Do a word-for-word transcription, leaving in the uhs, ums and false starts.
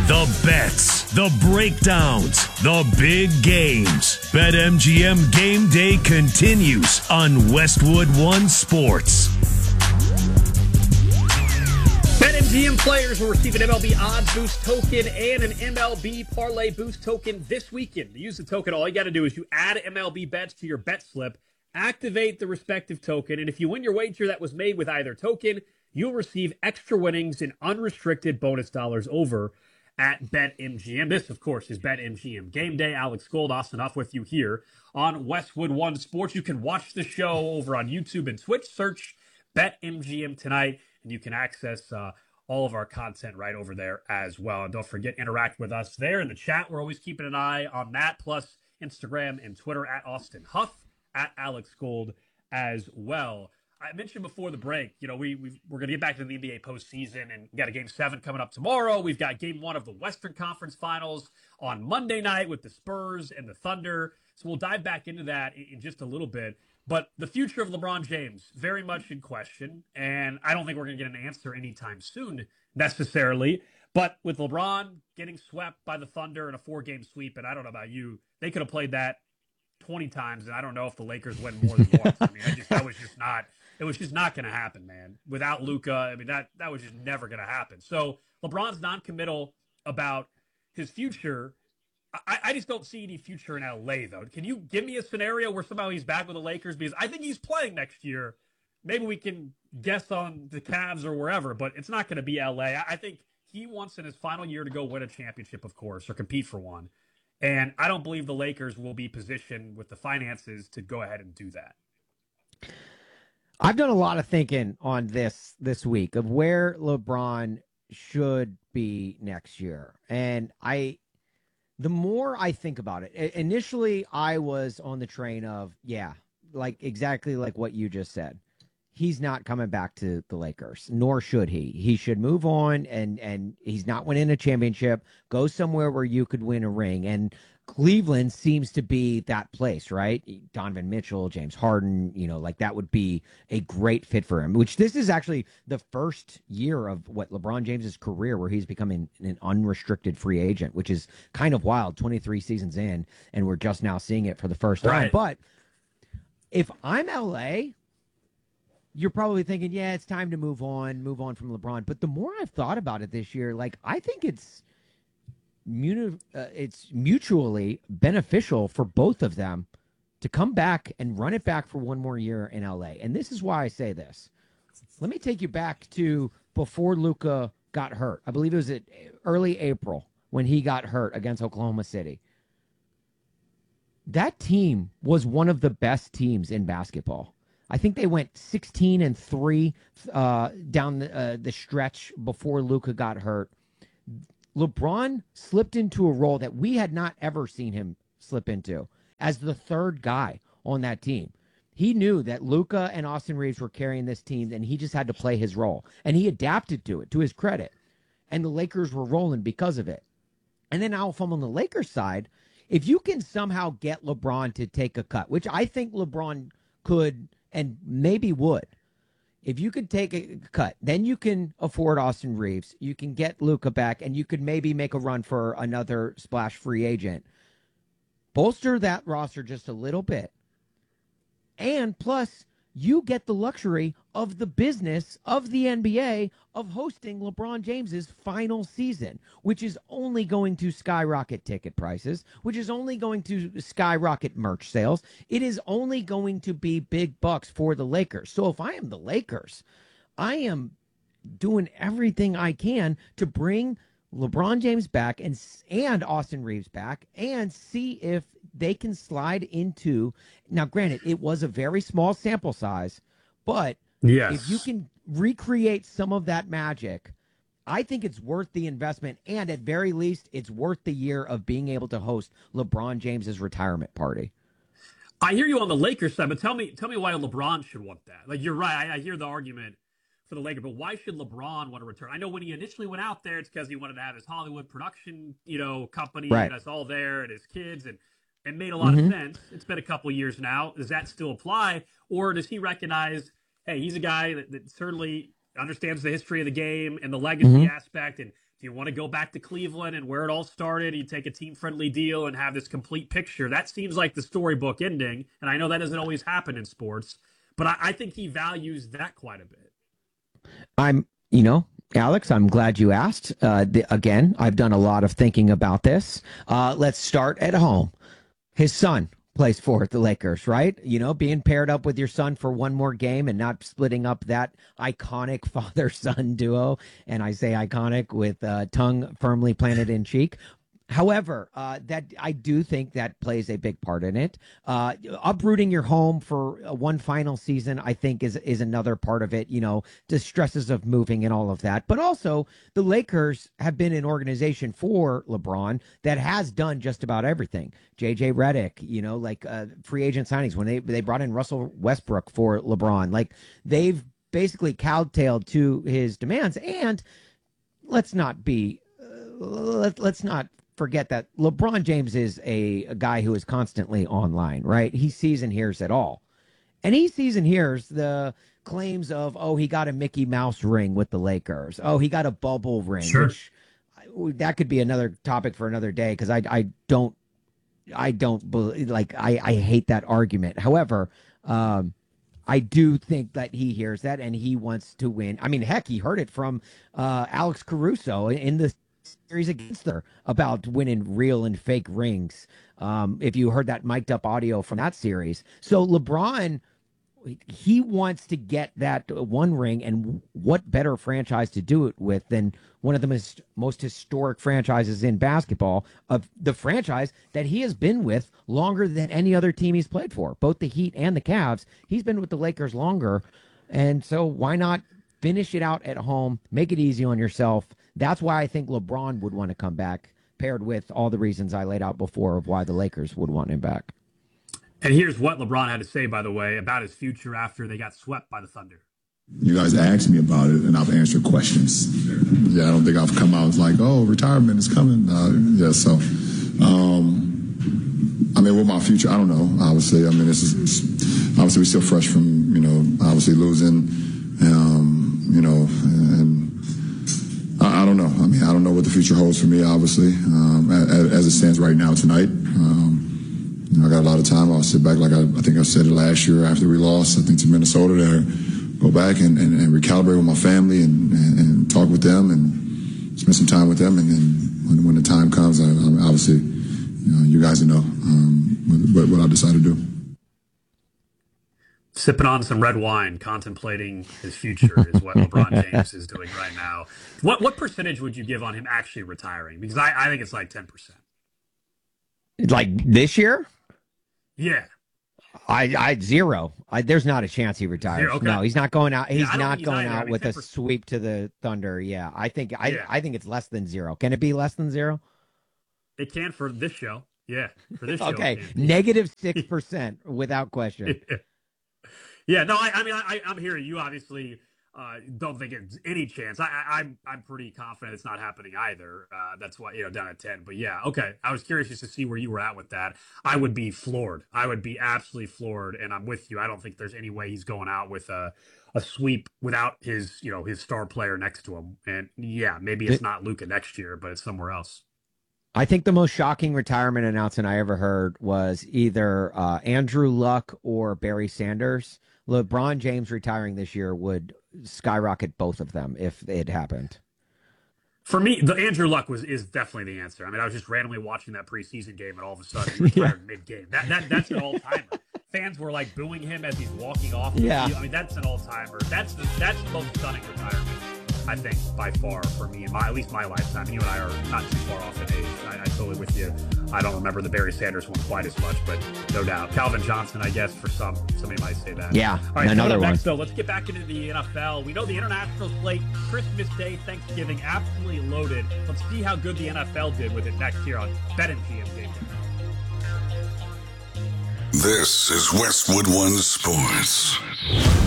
The bets, the breakdowns, the big games. BetMGM Game Day continues on Westwood One Sports. BetMGM players will receive an M L B Odds Boost token and an M L B Parlay Boost token this weekend. To use the token, all you got to do is you add M L B bets to your bet slip, activate the respective token, and if you win your wager that was made with either token, you'll receive extra winnings and unrestricted bonus dollars over at BetMGM. This, of course, is BetMGM Game Day. Alex Gold, Austin Huff with you here on Westwood One Sports. You can watch the show over on YouTube and Twitch. Search BetMGM tonight, and you can access uh, all of our content right over there as well. And don't forget, interact with us there in the chat. We're always keeping an eye on that, plus Instagram and Twitter at Austin Huff, at Alex Gold as well. I mentioned before the break, you know, we, we we're going to get back to the N B A postseason, and we got a game seven coming up tomorrow. We've got game one of the Western Conference Finals on Monday night with the Spurs and the Thunder. So we'll dive back into that in, in just a little bit. But the future of LeBron James, very much in question. And I don't think we're going to get an answer anytime soon necessarily. But with LeBron getting swept by the Thunder in a four-game sweep, and I don't know about you, they could have played that twenty times, and I don't know if the Lakers win more than once. I mean, I just, that was just not – it was just not going to happen, man. Without Luka, I mean, that that was just never going to happen. So LeBron's non-committal about his future. I, I just don't see any future in L A, though. Can you give me a scenario where somehow he's back with the Lakers? Because I think he's playing next year. Maybe we can guess on the Cavs or wherever, but it's not going to be L A. I, I think he wants in his final year to go win a championship, of course, or compete for one. And I don't believe the Lakers will be positioned with the finances to go ahead and do that. I've done a lot of thinking on this this week of where LeBron should be next year. And I, the more I think about it, initially I was on the train of, yeah, like exactly like what you just said. He's not coming back to the Lakers, nor should he. He should move on, and and he's not winning a championship. Go somewhere where you could win a ring. And Cleveland seems to be that place, right? Donovan Mitchell, James Harden, you know, like that would be a great fit for him, which this is actually the first year of what LeBron James's career where he's becoming an unrestricted free agent, which is kind of wild, twenty-three seasons in, and we're just now seeing it for the first time. Right. But if I'm L A, you're probably thinking, yeah, it's time to move on, move on from LeBron. But the more I've thought about it this year, like I think it's Muni- uh, it's mutually beneficial for both of them to come back and run it back for one more year in L A. And this is why I say this. Let me take you back to before Luka got hurt. I believe it was at early April when he got hurt against Oklahoma City. That team was one of the best teams in basketball. I think they went sixteen and three uh, down the, uh, the stretch before Luka got hurt. LeBron slipped into a role that we had not ever seen him slip into as the third guy on that team. He knew that Luka and Austin Reeves were carrying this team, and he just had to play his role. And he adapted to it, to his credit. And the Lakers were rolling because of it. And then now if I'm on the Lakers side, if you can somehow get LeBron to take a cut, which I think LeBron could and maybe would, if you could take a cut, then you can afford Austin Reeves. You can get Luka back, and you could maybe make a run for another splash free agent. Bolster that roster just a little bit. And plus, you get the luxury of the business of the N B A of hosting LeBron James's final season, which is only going to skyrocket ticket prices, which is only going to skyrocket merch sales. It is only going to be big bucks for the Lakers. So if I am the Lakers, I am doing everything I can to bring LeBron James back and and Austin Reeves back and see if they can slide into. Now, granted, it was a very small sample size, but yes, if you can recreate some of that magic, I think it's worth the investment. And at very least, it's worth the year of being able to host LeBron James's retirement party. I hear you on the Lakers side, but tell me, tell me why LeBron should want that. Like, you're right. I, I hear the argument for the Lakers, but why should LeBron want to return? I know when he initially went out there, it's because he wanted to have his Hollywood production, you know, company, right, and us all there, and his kids, and it made a lot mm-hmm. of sense. It's been a couple of years now. Does that still apply, or does he recognize, hey, he's a guy that, that certainly understands the history of the game and the legacy mm-hmm. aspect, and you want to go back to Cleveland and where it all started, you take a team-friendly deal and have this complete picture. That seems like the storybook ending, and I know that doesn't always happen in sports, but I, I think he values that quite a bit. I'm, you know, Alex, I'm glad you asked. Uh, the, again, I've done a lot of thinking about this. Uh, let's start at home. His son plays for the Lakers, right? You know, being paired up with your son for one more game and not splitting up that iconic father-son duo. And I say iconic with uh, tongue firmly planted in cheek. However, uh, that I do think that plays a big part in it. Uh, uprooting your home for one final season, I think, is is another part of it. You know, the stresses of moving and all of that. But also, the Lakers have been an organization for LeBron that has done just about everything. J J Redick, you know, like uh, free agent signings when they they brought in Russell Westbrook for LeBron. Like they've basically cowtailed to his demands. And let's not be uh, let, let's not. forget that LeBron James is a, a guy who is constantly online, right? He sees and hears it all. And he sees and hears the claims of, oh, he got a Mickey Mouse ring with the Lakers. Oh, he got a bubble ring. Sure. Which, that could be another topic for another day because I, I don't, I don't believe, like, I, I hate that argument. However, um, I do think that he hears that and he wants to win. I mean, heck, he heard it from uh, Alex Caruso in the series against her about winning real and fake rings. Um, if you heard that mic'd up audio from that series. So LeBron, he wants to get that one ring, and what better franchise to do it with than one of the most, most historic franchises in basketball, of the franchise that he has been with longer than any other team he's played for, both the Heat and the Cavs. He's been with the Lakers longer. And so why not finish it out at home, make it easy on yourself? That's why I think LeBron would want to come back, paired with all the reasons I laid out before of why the Lakers would want him back. And here's what LeBron had to say, by the way, about his future after they got swept by the Thunder. You guys asked me about it, and I've answered questions. Yeah, I don't think I've come out like, oh, retirement is coming. Uh, yeah, so, um, I mean, what my future, I don't know, obviously. I mean, this is, obviously, we're still fresh from, you know, obviously losing, um, you know, and I, I don't know. I mean, I don't know what the future holds for me, obviously, um, as, as it stands right now tonight. Um, you know, I got a lot of time. I'll sit back, like I, I think I said it last year after we lost, I think, to Minnesota, to go back and, and, and recalibrate with my family and, and, and talk with them and spend some time with them. And then when, when the time comes, I, I obviously, you know, you guys know um, what, what I decide to do. Sipping on some red wine, contemplating his future is what LeBron James is doing right now. What what percentage would you give on him actually retiring? Because I, I think it's like ten percent. Like this year? Yeah. I, I zero. I, there's not a chance he retires. Zero, okay. No, he's not going out. He's Yeah, I don't not think he's going either. out I mean, with ten a percent. sweep to the Thunder. Yeah, I think I Yeah. I think it's less than zero. Can it be less than zero? It can for this show. Yeah, for this show. Okay, it can. negative six percent without question. Yeah, no, I, I mean, I, I'm hearing you. Obviously, uh, don't think it's any chance. I, I, I'm, I'm pretty confident it's not happening either. Uh, that's why, you know, down at ten. But yeah, okay. I was curious just to see where you were at with that. I would be floored. I would be absolutely floored, and I'm with you. I don't think there's any way he's going out with a, a sweep without his, you know, his star player next to him. And yeah, maybe it's not Luka next year, but it's somewhere else. I think the most shocking retirement announcement I ever heard was either uh, Andrew Luck or Barry Sanders. LeBron James retiring this year would skyrocket both of them if it happened. For me, the Andrew Luck was is definitely the answer. I mean, I was just randomly watching that preseason game, and all of a sudden he retired yeah. mid-game. That that that's an all-timer. Fans were like booing him as he's walking off. The yeah, field. I mean, that's an all-timer. That's the that's the most stunning retirement, I think, by far for me in my at least my lifetime. You and I are not too far off in age. I, I'm totally with you. I don't remember the Barry Sanders one quite as much, but no doubt. Calvin Johnson, I guess, for some, somebody might say that. Yeah, all right, another one. Next, though, let's get back into the N F L. We know the international slate, Christmas Day, Thanksgiving, absolutely loaded. Let's see how good the N F L did with it next year on BetMGM Game Day. This is Westwood One Sports.